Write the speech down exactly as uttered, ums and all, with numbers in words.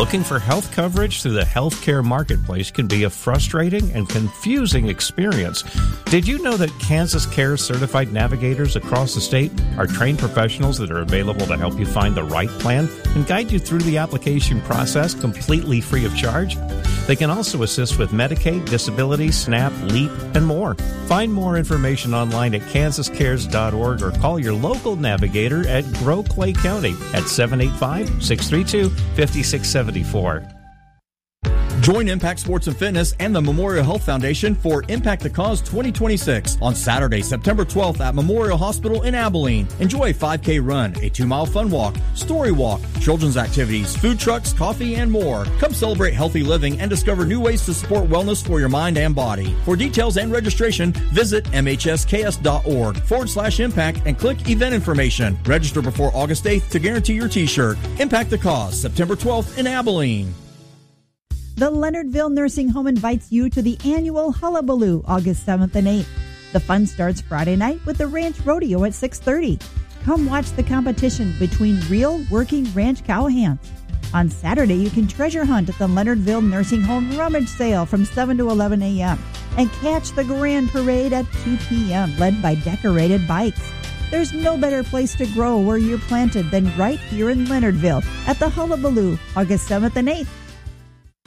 Looking for health coverage through the healthcare marketplace can be a frustrating and confusing experience. Did you know that Kansas Care certified navigators across the state are trained professionals that are available to help you find the right plan and guide you through the application process completely free of charge? They can also assist with Medicaid, disability, SNAP, LEAP, and more. Find more information online at kansas cares dot org or call your local navigator at Grow Clay County at seven eight five, six three two, five six seven four. Join Impact Sports and Fitness and the Memorial Health Foundation for Impact the Cause twenty twenty-six on Saturday, September twelfth at Memorial Hospital in Abilene. Enjoy a five K run, a two-mile fun walk, story walk, children's activities, food trucks, coffee, and more. Come celebrate healthy living and discover new ways to support wellness for your mind and body. For details and registration, visit mhsks.org forward slash impact and click event information. Register before August eighth to guarantee your t-shirt. Impact the Cause, September twelfth in Abilene. The Leonardville Nursing Home invites you to the annual Hullabaloo, August seventh and eighth. The fun starts Friday night with the Ranch Rodeo at six thirty. Come watch the competition between real working ranch cowhands. On Saturday, you can treasure hunt at the Leonardville Nursing Home Rummage Sale from seven to eleven a.m. and catch the Grand Parade at two p.m. led by decorated bikes. There's no better place to grow where you're planted than right here in Leonardville at the Hullabaloo, August seventh and eighth.